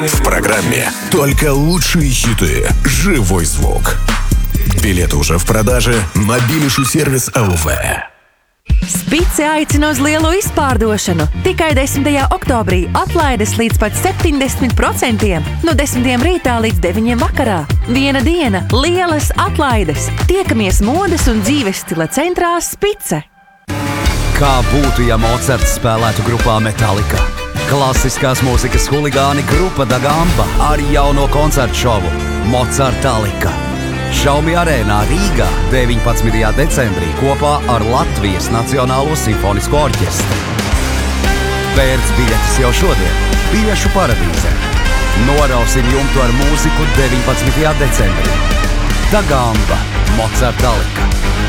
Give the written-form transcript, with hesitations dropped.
В программе только лучшие хиты, живой звук. Билеты уже в продаже на Biļešu servis LV. Spice aicina uz lielo izpārdošanu. Tikai 10. oktobrī atlaides līdz pat 70%. No 10 rītā līdz 9 vakarā. Viena diena, lielas atlaides. Tiekamies modes un dzīves stila centrā Spice. Kā būtu, ja Mocards spēlētu grupā Metallica? Klasiskās mūzikas huligāni grupa Da Gamba ar jauno koncertu šovu Mocartalika. Šaumi arēnā Rīgā 19. decembrī kopā ar Latvijas Nacionālo simfonisko orķestri. Pērc biļetes jau šodien Biļešu paradīzē. Norausim jumtu ar mūziku 19. decembrī. Da Gamba, Mocartalika.